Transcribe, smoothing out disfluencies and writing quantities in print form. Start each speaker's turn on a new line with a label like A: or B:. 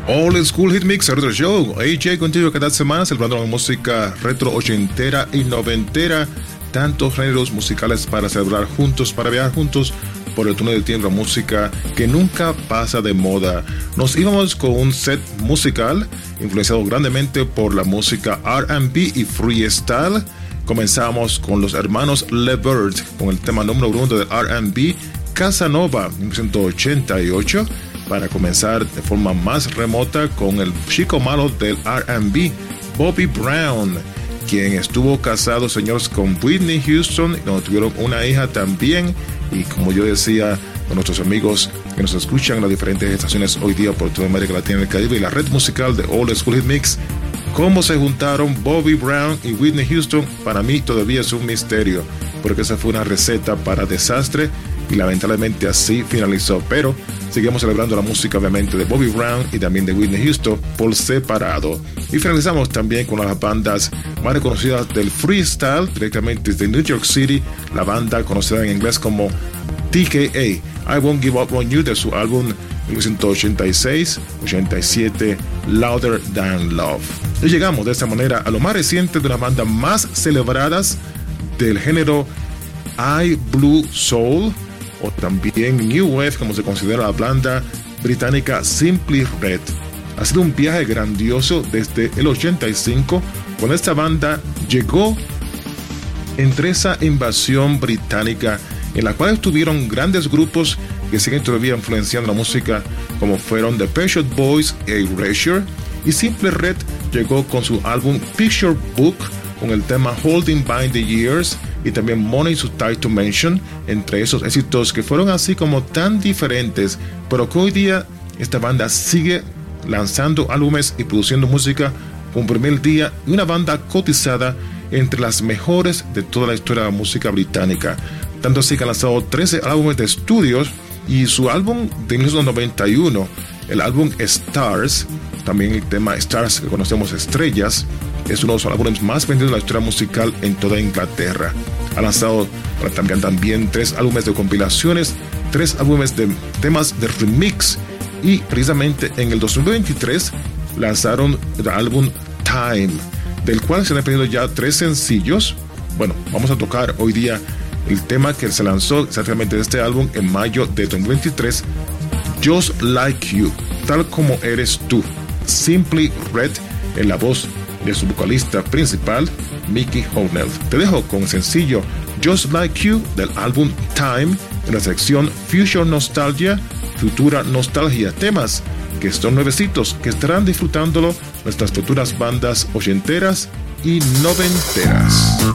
A: Old School Hit Mix, Retro Show. AJ contigo cada semana celebrando la música retro ochentera y noventera. Tantos géneros musicales para celebrar juntos, para viajar juntos por el túnel del tiempo. Música que nunca pasa de moda. Nos íbamos con un set musical influenciado grandemente por la música R&B y freestyle. Comenzamos con los hermanos LeVert con el tema número 1 del R&B, Casanova, 1988. Para comenzar de forma más remota con el chico malo del R&B, Bobby Brown, quien estuvo casado, señores, con Whitney Houston, donde tuvieron una hija también. Y como yo decía, con nuestros amigos que nos escuchan en las diferentes estaciones hoy día por toda América Latina y el Caribe y la red musical de Old School Hit Mix, cómo se juntaron Bobby Brown y Whitney Houston, para mí todavía es un misterio, porque esa fue una receta para desastre y lamentablemente así finalizó. Pero seguimos celebrando la música obviamente de Bobby Brown y también de Whitney Houston por separado. Y finalizamos también con las bandas más reconocidas del freestyle directamente desde New York City, la banda conocida en inglés como TKA, I Won't Give Up On You, de su álbum 1986-87 Louder Than Love. Y llegamos de esta manera a lo más reciente de una banda más celebradas del género Blue Soul, o también New Wave, como se considera la banda británica Simply Red. Ha sido un viaje grandioso desde el 85, cuando esta banda llegó entre esa invasión británica, en la cual estuvieron grandes grupos que siguen todavía influenciando la música, como fueron The Pet Shop Boys y Erasure, y Simply Red llegó con su álbum Picture Book, con el tema Holding By The Years y también Money Too Tight To Mention, entre esos éxitos que fueron así como tan diferentes, pero que hoy día esta banda sigue lanzando álbumes y produciendo música con primer día, y una banda cotizada entre las mejores de toda la historia de la música británica. Tanto así que han lanzado 13 álbumes de estudios, y su álbum de 1991, el álbum Stars, también el tema Stars que conocemos, Estrellas, es uno de los álbumes más vendidos de la historia musical en toda Inglaterra. Ha lanzado también 3 álbumes de compilaciones, 3 álbumes de temas de remix, y precisamente en el 2023 lanzaron el álbum Time, del cual se han pedido ya 3 sencillos. Bueno, vamos a tocar hoy día el tema que se lanzó exactamente de este álbum en mayo de 2023, Just Like You, tal como eres tú. Simply Red, en la voz de su vocalista principal, Mickey Hucknall. Te dejo con el sencillo Just Like You del álbum Time, en la sección Future Nostalgia, Futura Nostalgia, temas que son nuevecitos, que estarán disfrutándolo nuestras futuras bandas ochenteras y noventeras.